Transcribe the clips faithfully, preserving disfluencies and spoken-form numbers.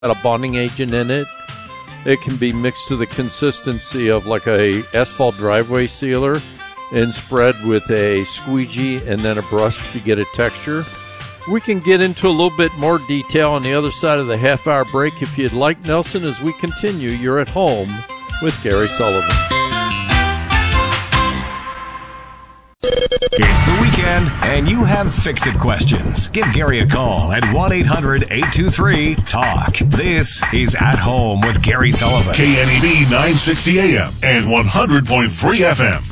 a bonding agent in it. It can be mixed to the consistency of like a asphalt driveway sealer and spread with a squeegee and then a brush to get a texture. We can get into a little bit more detail on the other side of the half-hour break if you'd like, Nelson, as we continue. You're at home with Gary Sullivan. It's the weekend, and you have fix-it questions. Give Gary a call at one eight hundred eight two three talk. This is At Home with Gary Sullivan. K N E D nine sixty A M and one hundred point three F M.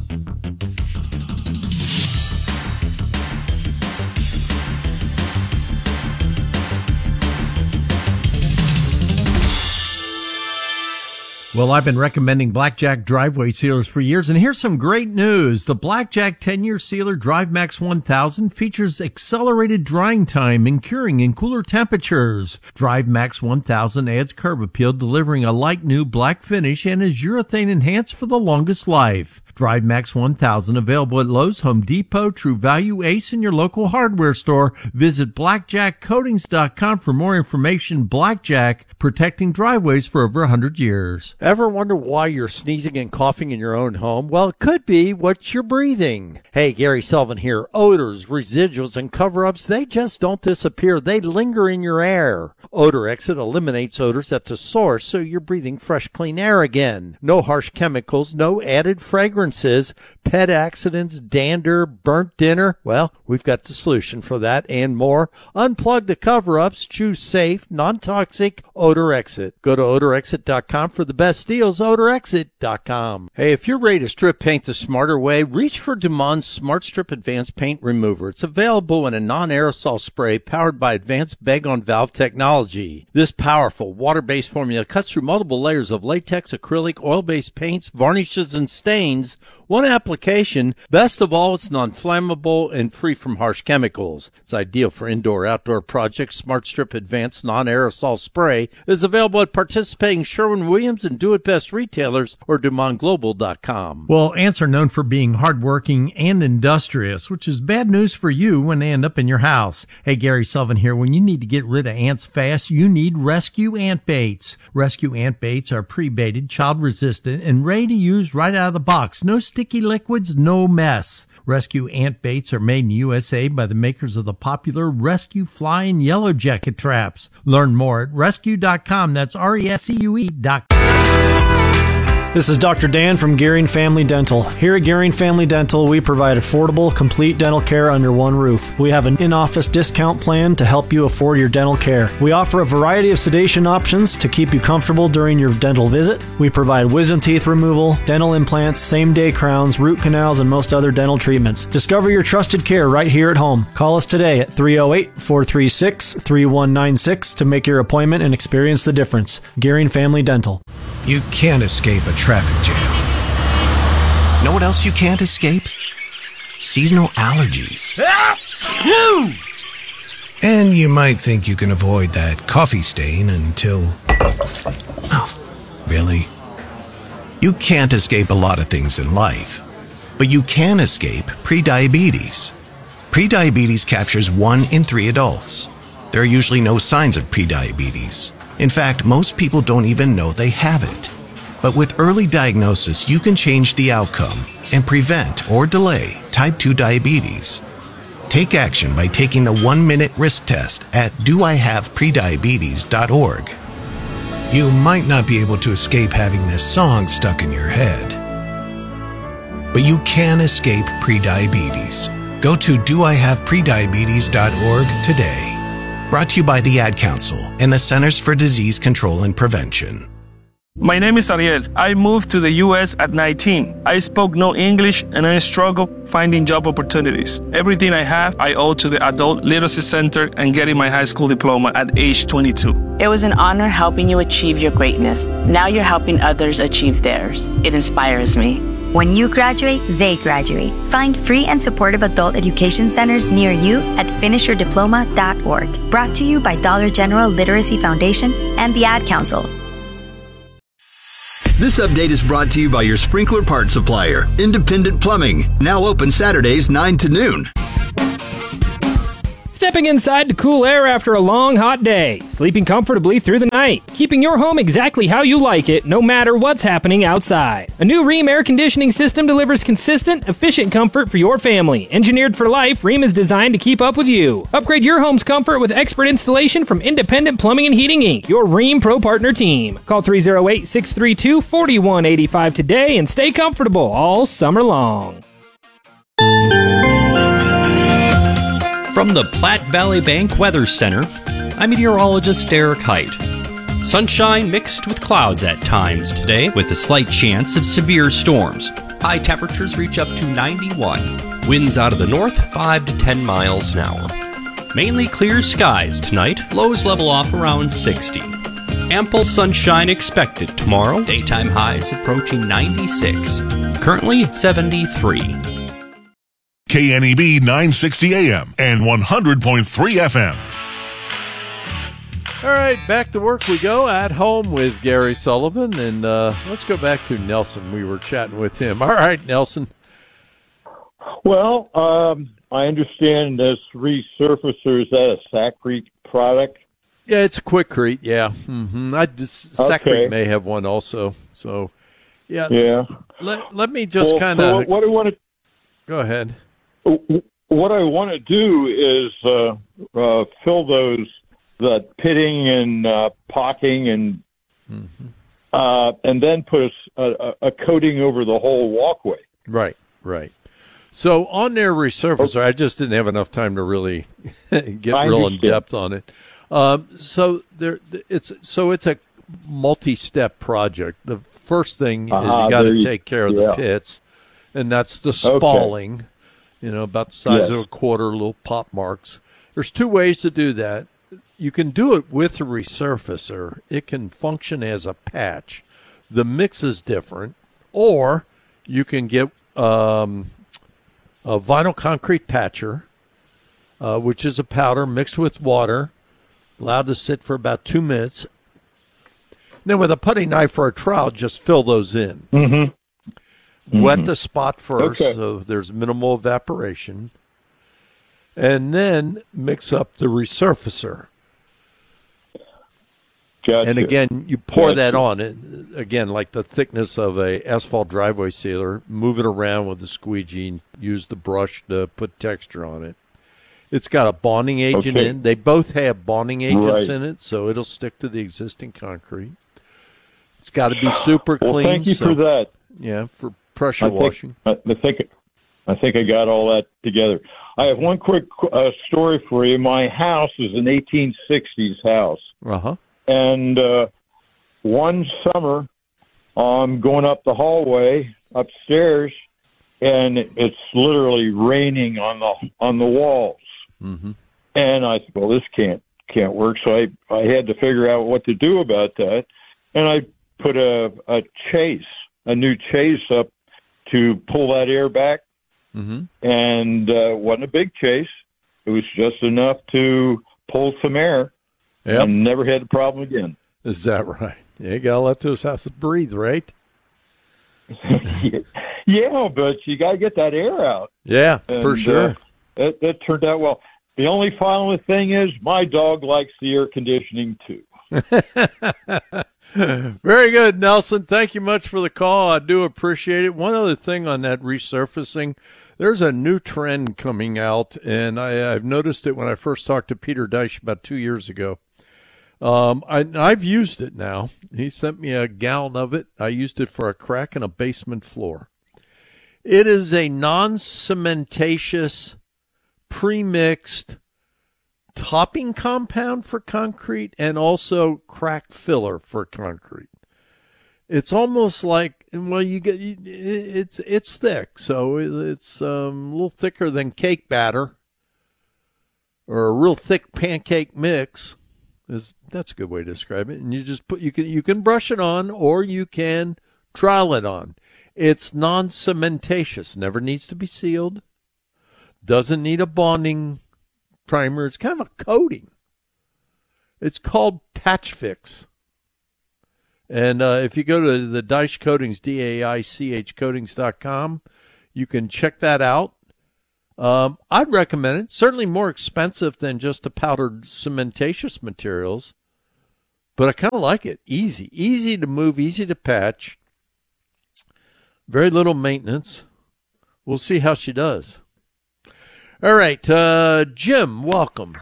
Well, I've been recommending Blackjack driveway sealers for years, and here's some great news. The Blackjack ten-year sealer DriveMax one thousand features accelerated drying time and curing in cooler temperatures. DriveMax one thousand adds curb appeal, delivering a light new black finish, and is urethane enhanced for the longest life. DriveMax one thousand available at Lowe's, Home Depot, True Value, Ace, and your local hardware store. Visit blackjack coatings dot com for more information. Blackjack, protecting driveways for over one hundred years. Ever wonder why you're sneezing and coughing in your own home? Well, it could be what you're breathing. Hey, Gary Sullivan here. Odors, residuals, and cover-ups, they just don't disappear. They linger in your air. Odor Exit eliminates odors at the source, so you're breathing fresh, clean air again. No harsh chemicals, no added fragrances, pet accidents, dander, burnt dinner. Well, we've got the solution for that and more. Unplug the cover-ups. Choose safe, non-toxic Odor Exit. Go to odor exit dot com for the best deals. odor exit dot com. Hey, if you're ready to strip paint the smarter way, reach for Dumond's Smart Strip Advanced Paint Remover. It's available in a non-aerosol spray powered by advanced bag-on-valve technology. This powerful water-based formula cuts through multiple layers of latex, acrylic, oil-based paints, varnishes, and stains. One application. Best of all, it's non-flammable and free from harsh chemicals. It's ideal for indoor-outdoor projects. Smart Strip Advanced Non-Aerosol Spray is available at participating Sherwin-Williams and Do It Best retailers or Dumond Global dot com. Well, ants are known for being hardworking and industrious, which is bad news for you when they end up in your house. Hey, Gary Sullivan here. When you need to get rid of ants fast, you need Rescue Ant Baits. Rescue Ant Baits are pre-baited, child-resistant, and ready to use right out of the box. No sticky liquids, no mess. Rescue Ant Baits are made in U S A by the makers of the popular Rescue Fly and Yellow Jacket traps. Learn more at rescue dot com. That's R E S C U E dot com. This is Doctor Dan from Gearing Family Dental. Here at Gearing Family Dental, we provide affordable, complete dental care under one roof. We have an in-office discount plan to help you afford your dental care. We offer a variety of sedation options to keep you comfortable during your dental visit. We provide wisdom teeth removal, dental implants, same-day crowns, root canals, and most other dental treatments. Discover your trusted care right here at home. Call us today at three oh eight, four three six, three one nine six to make your appointment and experience the difference. Gearing Family Dental. You can't escape a traffic jam. Know what else you can't escape? Seasonal allergies. And you might think you can avoid that coffee stain until... Oh, really? You can't escape a lot of things in life, but you can escape prediabetes. Prediabetes captures one in three adults. There are usually no signs of prediabetes. In fact, most people don't even know they have it. But with early diagnosis, you can change the outcome and prevent or delay type two diabetes. Take action by taking the one-minute risk test at do I have prediabetes dot org. You might not be able to escape having this song stuck in your head, but you can escape prediabetes. Go to do I have prediabetes dot org today. Brought to you by the Ad Council and the Centers for Disease Control and Prevention. My name is Ariel. I moved to the U S at nineteen. I spoke no English and I struggled finding job opportunities. Everything I have, I owe to the Adult Literacy Center and getting my high school diploma at age twenty-two. It was an honor helping you achieve your greatness. Now you're helping others achieve theirs. It inspires me. When you graduate, they graduate. Find free and supportive adult education centers near you at finish your diploma dot org. Brought to you by Dollar General Literacy Foundation and the Ad Council. This update is brought to you by your sprinkler part supplier, Independent Plumbing. Now open Saturdays nine to noon. Stepping inside to cool air after a long, hot day. Sleeping comfortably through the night. Keeping your home exactly how you like it, no matter what's happening outside. A new Rheem air conditioning system delivers consistent, efficient comfort for your family. Engineered for life, Rheem is designed to keep up with you. Upgrade your home's comfort with expert installation from Independent Plumbing and Heating, Incorporated, your Rheem Pro Partner team. Call three oh eight, six three two, four one eight five today and stay comfortable all summer long. From the Platte Valley Bank Weather Center, I'm meteorologist Derek Height. Sunshine mixed with clouds at times today, with a slight chance of severe storms. High temperatures reach up to ninety-one. Winds out of the north, five to ten miles an hour. Mainly clear skies tonight, lows level off around sixty. Ample sunshine expected tomorrow, daytime highs approaching ninety-six. Currently seventy-three. K N E B nine sixty A M and one hundred point three F M. All right, back to work we go at home with Gary Sullivan. And uh, let's go back to Nelson. We were chatting with him. All right, Nelson. Well, um, I understand this resurfacer, is that a Sakrete product? Yeah, it's a Quikrete, yeah. Mm-hmm. I just, Okay. Sakrete may have one also. So, yeah. Yeah. Let, let me just Well, kind so of... what I want to Go ahead. What I want to do is uh, uh, fill those, the pitting and uh, pocking, and Mm-hmm. uh, and then put a, a, a coating over the whole walkway. Right, right. So on their resurfacer, I just didn't have enough time to really get I real in understand. depth on it. Um, so there, it's so it's a multi-step project. The first thing is Uh-huh, you got there to you- take care of yeah. the pits, and that's the spalling. You know, about the size Yes. of a quarter, little pop marks. There's two ways to do that. You can do it with a resurfacer. It can function as a patch. The mix is different. Or you can get um, a vinyl concrete patcher, uh, which is a powder mixed with water, allowed to sit for about two minutes. Then with a putty knife or a trowel, just fill those in. Mm-hmm. Wet the spot first, Okay. so there's minimal evaporation. And then mix up the resurfacer. Gotcha. And again, you pour Gotcha. that on. It, again, like the thickness of a asphalt driveway sealer, move it around with the squeegee and use the brush to put texture on it. It's got a bonding agent Okay. in. They both have bonding agents Right. in it, so it'll stick to the existing concrete. It's got to be super Well, clean. thank you so- for that. Yeah, for pressure I think, washing. I, I think I think I got all that together. I have one quick uh, story for you. My house is an eighteen sixties house, Uh-huh. and uh, one summer I'm going up the hallway upstairs, and it's literally raining on the on the walls. Mm-hmm. And I said, well, this can't can't work. So I I had to figure out what to do about that, and I put a a chase, a new chase up to pull that air back. Mm-hmm. And uh, wasn't a big chase. It was just enough to pull some air, Yep. and never had a problem again. Is that right? Yeah, you got to let those houses breathe, right? Yeah, but you got to get that air out. Yeah, And, for sure. Uh, that, that turned out well. The only final thing is my dog likes the air conditioning too. Very good, Nelson. Thank you much for the call. I do appreciate it. One other thing on that resurfacing, there's a new trend coming out, and I, I've noticed it when I first talked to Peter Deich about two years ago. Um, I, I've used it now. He sent me a gallon of it. I used it for a crack in a basement floor. It is a non-cementatious, pre-mixed topping compound for concrete and also crack filler for concrete. It's almost like, well, you get it's it's thick, so it's um, a little thicker than cake batter or a real thick pancake mix. Is that's a good way to describe it. And you just put you can you can brush it on or you can trowel it on. It's non-cementatious, never needs to be sealed, doesn't need a bonding primer. It's kind of a coating. It's called Patch Fix. And uh, if you go to the Deich Coatings, D A I C H coatings dot com, you can check that out. Um, I'd recommend it. Certainly more expensive than just the powdered cementatious materials, but I kind of like it. Easy, easy to move, easy to patch. Very little maintenance. We'll see how she does. All right, uh, Jim, welcome.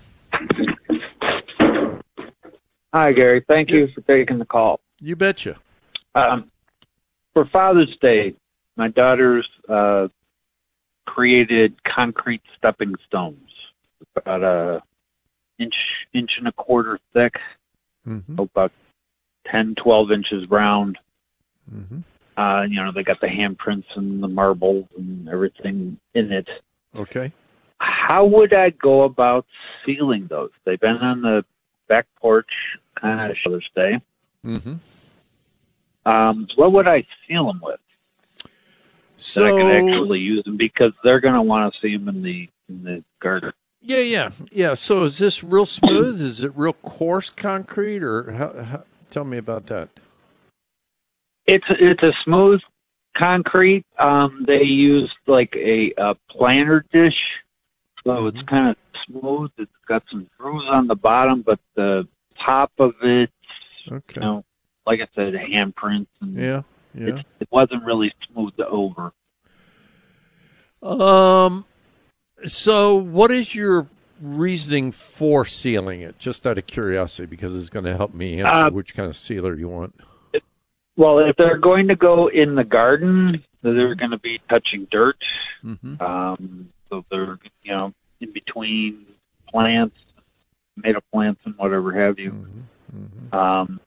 Hi, Gary. Thank you for taking the call. You betcha. Um, for Father's Day, my daughters uh, created concrete stepping stones, about a inch, inch and a quarter thick, mm-hmm. about ten, twelve inches round. Mm-hmm. Uh, you know, they got the handprints and the marbles and everything in it. Okay. How would I go about sealing those? They've been on the back porch kind of Father's Day. Mm-hmm. Um, what would I seal them with? So that I could actually use them, because they're going to want to see them in the in the garden. Yeah, yeah, yeah. So is this real smooth? Is it real coarse concrete, or how, how, tell me about that? It's it's a smooth concrete. Um, they used like a, a planter dish, so mm-hmm. it's kind of smooth. It's got some grooves on the bottom, but the top of it, okay. you know, like I said, handprints. And yeah, yeah. It, it wasn't really smoothed over. Um. So, what is your reasoning for sealing it? Just out of curiosity, because it's going to help me answer uh, which kind of sealer you want. Well, if they're going to go in the garden, they're going to be touching dirt. Mm-hmm. Um, so they're, you know, in between plants, tomato plants, and whatever have you. Mm-hmm. Mm-hmm. Um,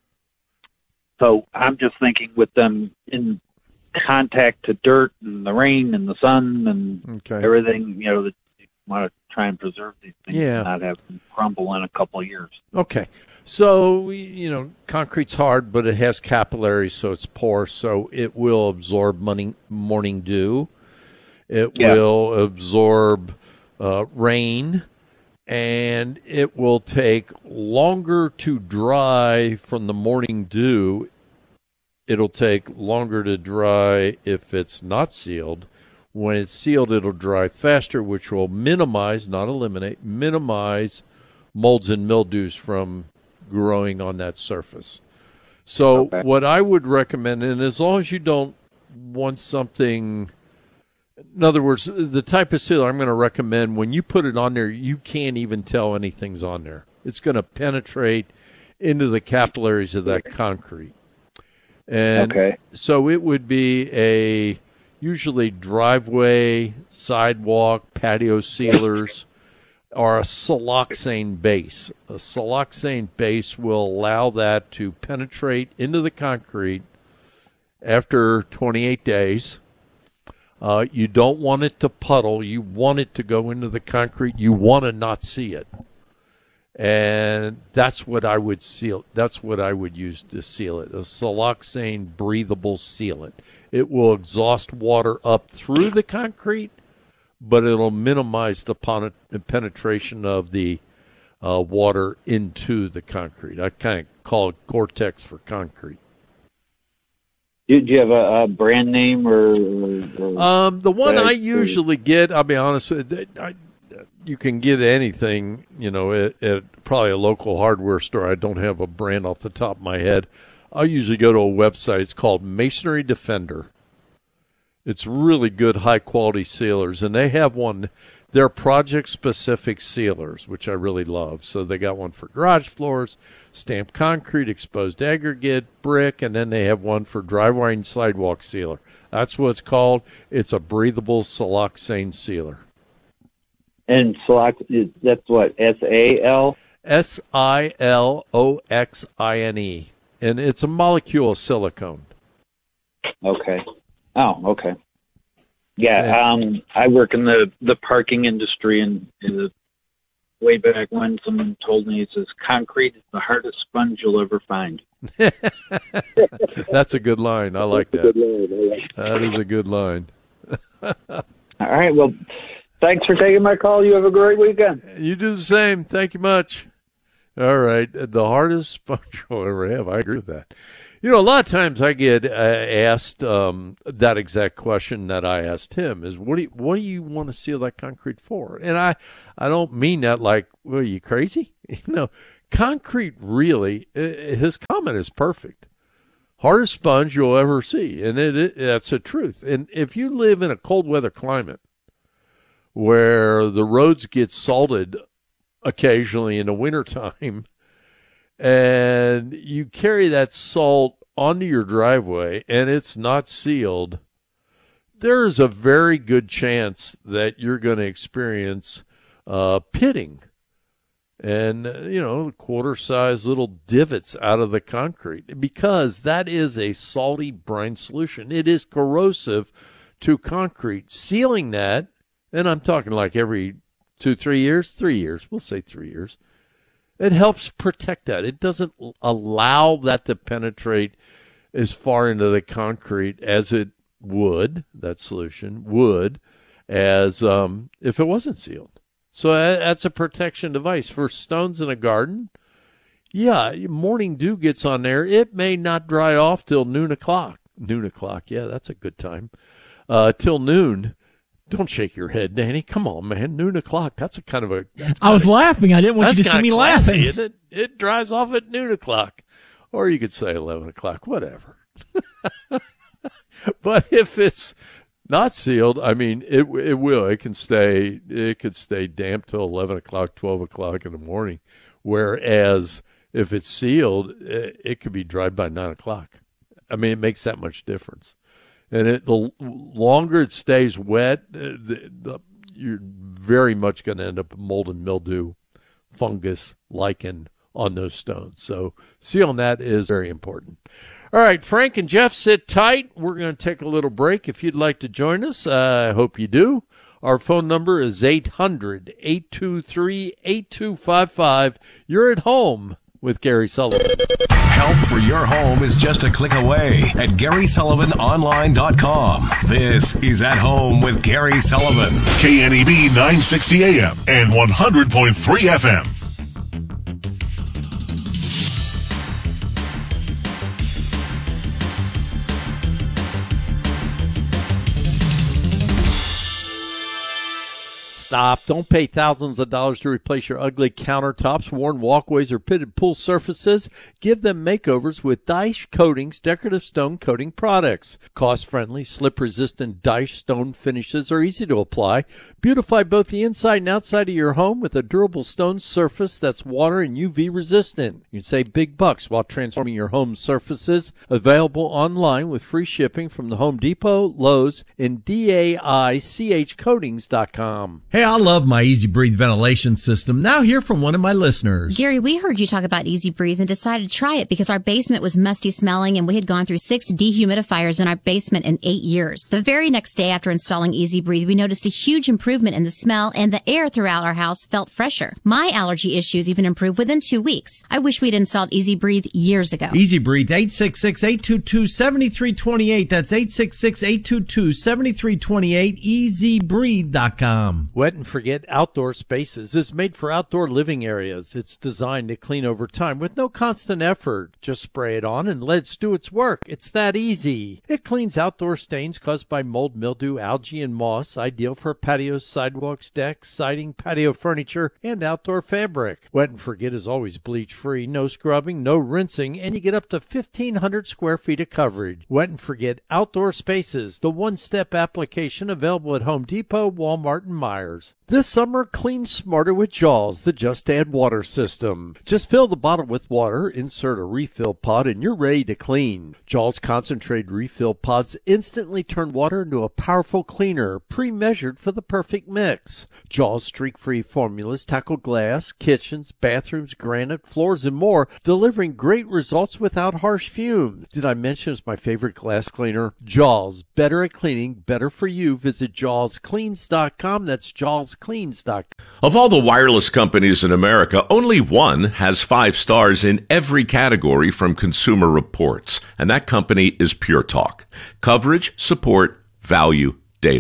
so I'm just thinking with them in contact to dirt and the rain and the sun and okay. everything, you know, that you want to try and preserve these things yeah. and not have them crumble in a couple of years. Okay. So, you know, concrete's hard, but it has capillaries, so it's porous, so it will absorb morning, morning dew. It yeah. will absorb uh, rain, and it will take longer to dry from the morning dew. It'll take longer to dry if it's not sealed. When it's sealed, it'll dry faster, which will minimize, not eliminate, minimize molds and mildews from growing on that surface. So okay. what I would recommend, and as long as you don't want something, in other words, the type of sealer I'm going to recommend, when you put it on there, you can't even tell anything's on there. It's going to penetrate into the capillaries of that concrete. And okay. so it would be a usually driveway, sidewalk, patio sealers, or a siloxane base. A siloxane base will allow that to penetrate into the concrete after twenty-eight days. Uh, you don't want it to puddle. You want it to go into the concrete. You want to not see it. And that's what I would seal. That's what I would use to seal it. A siloxane breathable sealant. It will exhaust water up through the concrete, but it'll minimize the penetration of the uh, water into the concrete. I kind of call it Gore-Tex for concrete. Do you have a, a brand name or? or um, the one I or, usually get, I'll be honest with you, I, you can get anything, you know, at, at probably a local hardware store. I don't have a brand off the top of my head. I usually go to a website. It's called Masonry Defender. It's really good, high-quality sealers, and they have one. They're project-specific sealers, which I really love. So they got one for garage floors, stamped concrete, exposed aggregate, brick, and then they have one for driveway and sidewalk sealer. That's what it's called. It's a breathable siloxane sealer. And siloxane, that's what, S A L? S I L O X I N E. And it's a molecule of silicone. Okay. Oh, okay. Yeah, um, I work in the, the parking industry, and uh, way back when someone told me, it says, concrete is the hardest sponge you'll ever find. That's a good line. I like that. That is a good line. All right, well, thanks for taking my call. You have a great weekend. You do the same. Thank you much. All right. The hardest sponge you'll ever have. I agree with that. You know, a lot of times I get uh, asked um, that exact question that I asked him is, what do you, what do you want to seal that concrete for? And I, I don't mean that like, well, are you crazy? You know, concrete really, his comment is perfect. Hardest sponge you'll ever see. And it, it that's the truth. And if you live in a cold weather climate where the roads get salted occasionally in the wintertime, and you carry that salt onto your driveway and it's not sealed, there's a very good chance that you're going to experience uh, pitting and, you know, quarter-sized little divots out of the concrete, because that is a salty brine solution. It is corrosive to concrete. Sealing that, and I'm talking like every two, three years, three years, we'll say three years, it helps protect that. It doesn't allow that to penetrate as far into the concrete as it would, that solution would, as um, if it wasn't sealed. So that's a protection device. For stones in a garden, yeah, morning dew gets on there. It may not dry off till noon o'clock. Noon o'clock, yeah, that's a good time. Uh, till noon. Don't shake your head, Danny. Come on, man. Noon o'clock. That's a kind of a. I was laughing. I didn't want you to see me laughing. It? it dries off at noon o'clock, or you could say eleven o'clock. Whatever. But if it's not sealed, I mean, it it will. It can stay. It could stay damp till eleven o'clock, twelve o'clock in the morning. Whereas if it's sealed, it, it could be dried by nine o'clock. I mean, it makes that much difference. And it, the longer it stays wet, the, the, you're very much going to end up with mold and mildew, fungus, lichen on those stones. So sealing that is very important. All right, Frank and Jeff, sit tight. We're going to take a little break. If you'd like to join us, uh, I hope you do. Our phone number is eight hundred, eight two three, eight two five five. You're at home with Gary Sullivan. Help for your home is just a click away at Gary Sullivan Online dot com. This is At Home with Gary Sullivan. K N E B nine sixty A M and one hundred point three F M. Stop. Don't pay thousands of dollars to replace your ugly countertops, worn walkways, or pitted pool surfaces. Give them makeovers with Dyche Coatings decorative stone coating products. Cost-friendly, slip-resistant Dyche stone finishes are easy to apply. Beautify both the inside and outside of your home with a durable stone surface that's water and U V resistant. You can save big bucks while transforming your home surfaces. Available online with free shipping from the Home Depot, Lowe's, and D A I C H coatings dot com. Hey, I love my Easy Breathe ventilation system. Now hear from one of my listeners. Gary, we heard you talk about Easy Breathe and decided to try it because our basement was musty smelling and we had gone through six dehumidifiers in our basement in eight years. The very next day after installing Easy Breathe, we noticed a huge improvement in the smell and the air throughout our house felt fresher. My allergy issues even improved within two weeks. I wish we'd installed Easy Breathe years ago. Easy Breathe, eight six six, eight two two, seven three two eight. That's eight six six, eight two two, seven three two eight, easy breathe dot com. Wet and Forget Outdoor Spaces is made for outdoor living areas. It's designed to clean over time with no constant effort. Just spray it on and let it do its work. It's that easy. It cleans outdoor stains caused by mold, mildew, algae, and moss, ideal for patios, sidewalks, decks, siding, patio furniture, and outdoor fabric. Wet and Forget is always bleach-free, no scrubbing, no rinsing, and you get up to fifteen hundred square feet of coverage. Wet and Forget Outdoor Spaces, the one-step application available at Home Depot, Walmart, and Myers. This summer, clean smarter with Jaws, the Just Add Water system. Just fill the bottle with water, insert a refill pod, and you're ready to clean. Jaws concentrated refill pods instantly turn water into a powerful cleaner, pre-measured for the perfect mix. Jaws streak-free formulas tackle glass, kitchens, bathrooms, granite, floors, and more, delivering great results without harsh fumes. Did I mention it's my favorite glass cleaner? Jaws, better at cleaning, better for you. Visit jaws cleans dot com. That's jaws cleans dot com. Of all the wireless companies in America, only one has five stars in every category from Consumer Reports, and that company is Pure Talk. Coverage, support, value, data.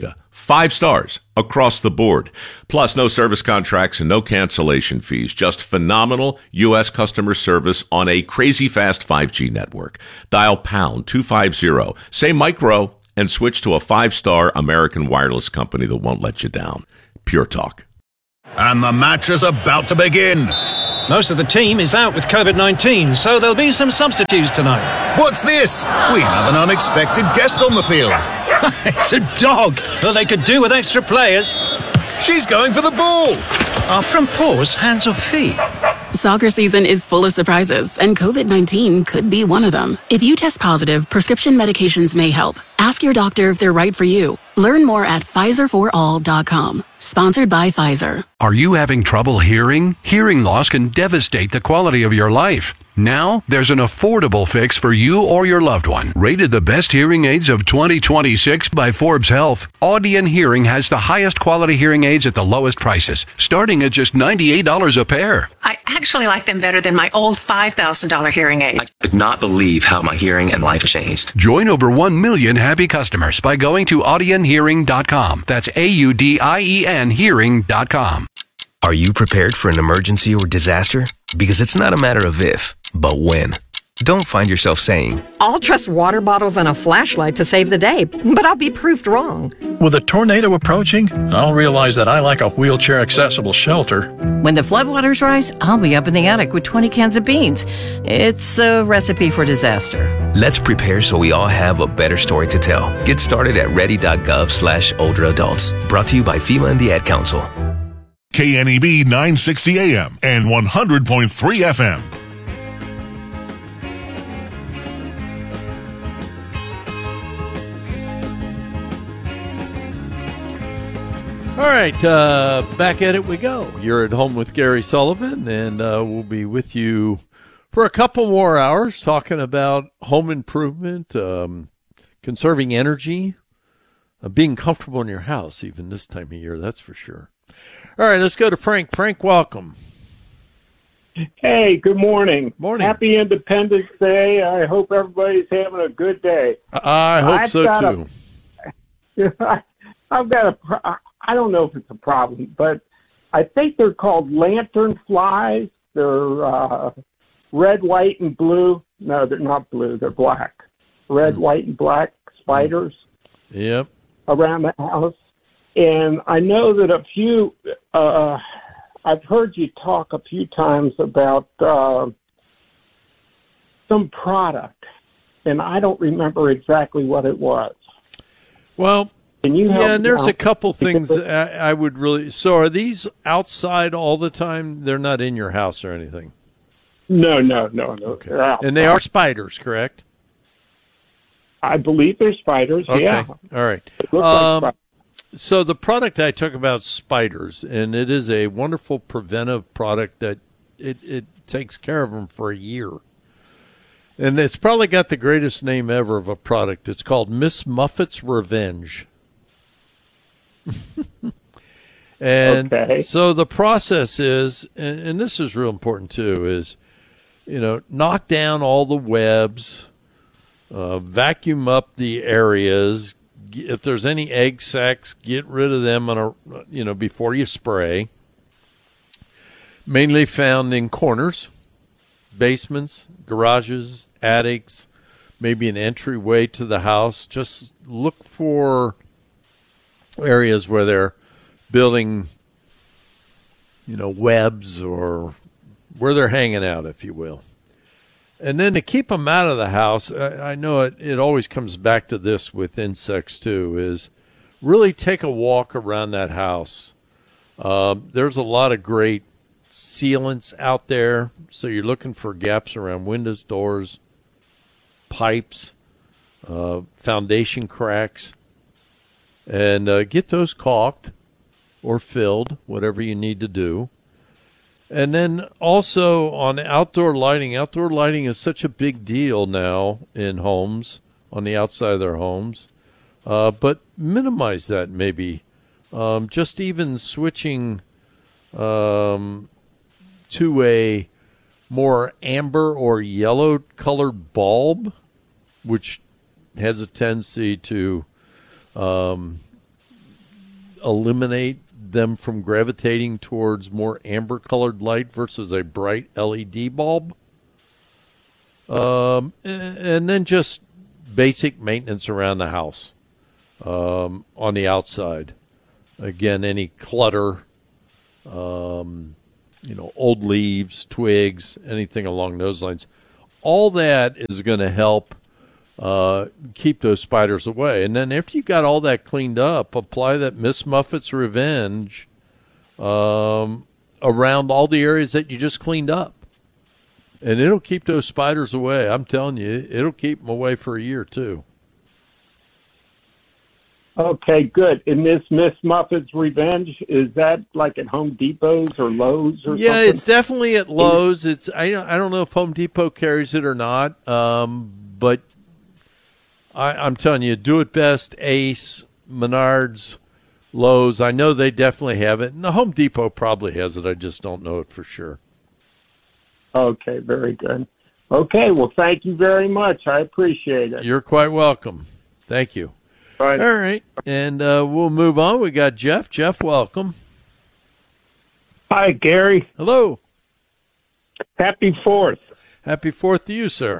Five stars across the board. Plus, no service contracts and no cancellation fees. Just phenomenal U S customer service on a crazy fast five G network. Dial pound two fifty, say micro, and switch to a five-star American wireless company that won't let you down. Pure Talk. And the match is about to begin. Most of the team is out with COVID nineteen, so there'll be some substitutes tonight. What's this? We have an unexpected guest on the field. It's a dog. Well, they could do with extra players. She's going for the ball. Are front paws hands or feet? Soccer season is full of surprises, and COVID nineteen could be one of them. If you test positive, prescription medications may help. Ask your doctor if they're right for you. Learn more at Pfizer for all dot com. Sponsored by Pfizer. Are you having trouble hearing? Hearing loss can devastate the quality of your life. Now, there's an affordable fix for you or your loved one. Rated the best hearing aids of twenty twenty-six by Forbes Health, Audion Hearing has the highest quality hearing aids at the lowest prices, starting at just ninety-eight dollars a pair. I actually like them better than my old five thousand dollars hearing aid. I could not believe how my hearing and life changed. Join over one million happy customers by going to audion hearing dot com. That's A U D I E N hearing dot com. Are you prepared for an emergency or disaster? Because it's not a matter of if, but when. Don't find yourself saying, I'll trust water bottles and a flashlight to save the day, but I'll be proved wrong. With a tornado approaching, I'll realize that I like a wheelchair-accessible shelter. When the floodwaters rise, I'll be up in the attic with twenty cans of beans. It's a recipe for disaster. Let's prepare so we all have a better story to tell. Get started at ready.gov slash older adults. Brought to you by FEMA and the Ad Council. K N E B nine sixty A M and one hundred point three F M. All right, uh, back at it we go. You're at home with Gary Sullivan, and uh, we'll be with you for a couple more hours talking about home improvement, um, conserving energy, uh, being comfortable in your house, even this time of year, that's for sure. All right, let's go to Frank. Frank, welcome. Hey, good morning. Morning. Happy Independence Day. I hope everybody's having a good day. I hope I've so, too. A, I've got a, I don't know if it's a problem, but I think they're called lantern flies. They're uh, red, white, and blue. No, they're not blue. They're black. Red, mm. white, and black spiders. Yep. Around the house. And I know that a few, uh, I've heard you talk a few times about uh, some product, and I don't remember exactly what it was. Well, Can you help yeah, and there's out? a couple things Because- I, I would really. So, are these outside all the time? They're not in your house or anything. No, no, no, no. Okay. And they are spiders, correct? I believe they're spiders. Okay. Yeah. All right. It looks Um, like so the product I took about spiders, and it is a wonderful preventive product that it, it takes care of them for a year. And it's probably got the greatest name ever of a product. It's called Miss Muffet's Revenge. And Okay. so the process is, and, and this is real important too, is, you know, knock down all the webs, uh, vacuum up the areas. G- If there's any egg sacs, get rid of them on a, you know, before you spray. Mainly found in corners, basements, garages, attics, maybe an entryway to the house. Just look for areas where they're building, you know, webs or where they're hanging out, if you will. And then to keep them out of the house, I, I know it, it always comes back to this with insects too, is really take a walk around that house. Um, there's a lot of great sealants out there, so you're looking for gaps around windows, doors, pipes, uh, foundation cracks, and uh, get those caulked or filled, whatever you need to do. And then also on outdoor lighting, outdoor lighting is such a big deal now in homes, on the outside of their homes, uh, but minimize that maybe. Um, just even switching um, to a more amber or yellow colored bulb, which has a tendency to um, eliminate them from gravitating towards more amber-colored light versus a bright L E D bulb. Um, and then just basic maintenance around the house um, on the outside. Again, any clutter, um, you know, old leaves, twigs, anything along those lines. All that is going to help uh, keep those spiders away. And then after you got all that cleaned up, apply that Miss Muffet's Revenge um, around all the areas that you just cleaned up. And it'll keep those spiders away. I'm telling you, it'll keep them away for a year, too. Okay, good. And this Miss Muffet's Revenge, is that like at Home Depot's or Lowe's or yeah, something? It's definitely at Lowe's. It's I, I don't know if Home Depot carries it or not, um, but I, I'm telling you, Do It Best, Ace, Menards, Lowe's, I know they definitely have it. And the Home Depot probably has it. I just don't know it for sure. Okay, very good. Okay, well, thank you very much. I appreciate it. You're quite welcome. Thank you. All right. All right, and uh, we'll move on. We got Jeff. Jeff, welcome. Hi, Gary. Hello. Happy Fourth. Happy Fourth to you, sir.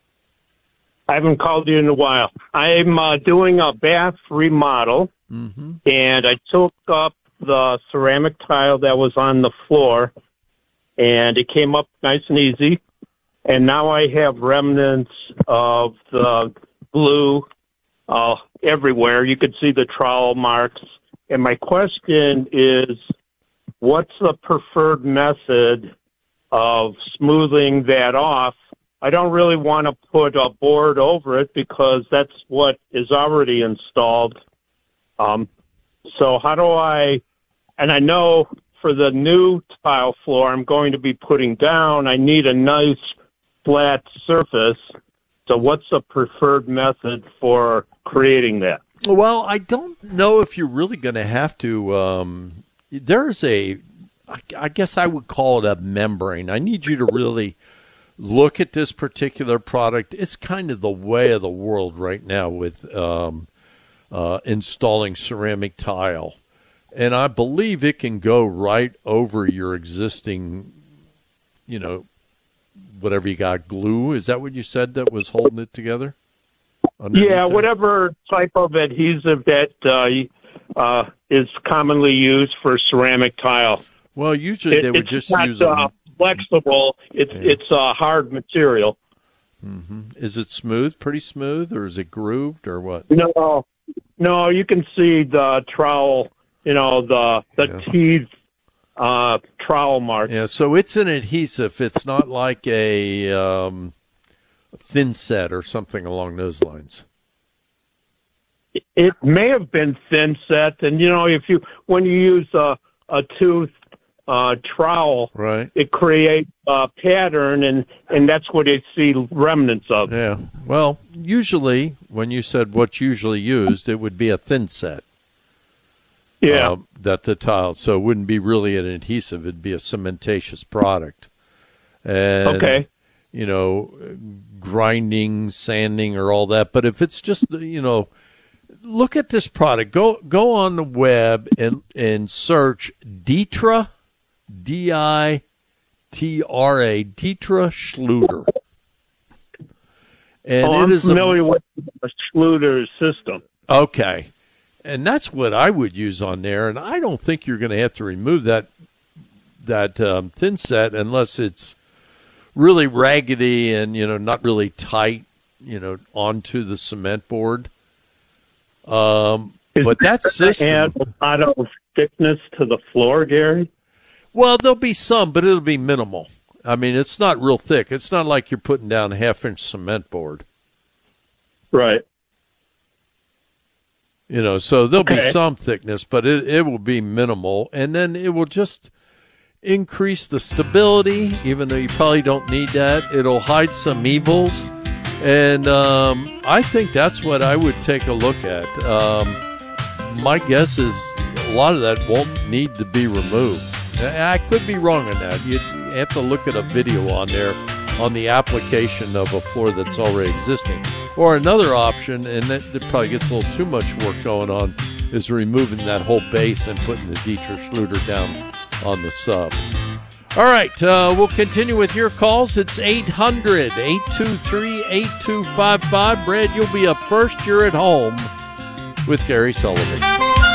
I haven't called you in a while. I'm uh, doing a bath remodel, mm-hmm. and I took up the ceramic tile that was on the floor, and it came up nice and easy. And now I have remnants of the glue uh, everywhere. You could see the trowel marks. And my question is, what's the preferred method of smoothing that off? I don't really want to put a board over it because that's what is already installed. Um, so how do I, and I know for the new tile floor I'm going to be putting down, I need a nice flat surface. So what's the preferred method for creating that? Well, I don't know if you're really going to have to. Um, there's a, I guess I would call it a membrane. I need you to really look at this particular product. It's kind of the way of the world right now with um, uh, installing ceramic tile. And I believe it can go right over your existing, you know, whatever you got, glue. Is that what you said that was holding it together? Underneath yeah, it? Whatever type of adhesive that uh, uh, is commonly used for ceramic tile. Well, usually it, they would it's just not, use a uh, flexible. It's yeah. it's a hard material. Mm-hmm. Is it smooth, pretty smooth, or is it grooved, or what? No, no, you can see the trowel. You know the the yeah. teeth uh, trowel mark. Yeah, so it's an adhesive. It's not like a um, thin set or something along those lines. It may have been thin set, and you know if you when you use a a tooth uh, trowel, right, it creates a pattern, and and that's what you see remnants of. Yeah. Well, usually when you said what's usually used, it would be a thin set. Yeah. Uh, that the tile, so it wouldn't be really an adhesive; it'd be a cementatious product. And, okay. You know, grinding, sanding, or all that. But if it's just, you know, look at this product. Go go on the web and and search Ditra, D I T R A, Ditra Schluter. And oh, it I'm is familiar a, with the Schluter system. Okay. And that's what I would use on there. And I don't think you're going to have to remove that that um, thin set unless it's really raggedy and, you know, not really tight, you know, onto the cement board. Um, but that system add a lot of thickness to the floor, Gary. Well, there'll be some, but it'll be minimal. I mean, it's not real thick. It's not like you're putting down a half-inch cement board. Right. You know, so there'll okay. be some thickness, but it, it will be minimal. And then it will just increase the stability, even though you probably don't need that. It'll hide some evils. And um, I think that's what I would take a look at. Um, my guess is a lot of that won't need to be removed. I could be wrong on that. You have to look at a video on there on the application of a floor that's already existing. Or another option, and that, that probably gets a little too much work going on, is removing that whole base and putting the Dietrich Schluter down on the sub. All right, uh, we'll continue with your calls. It's eight hundred, eight two three, eight two five five. Brad, you'll be up first. You're at home with Gary Sullivan.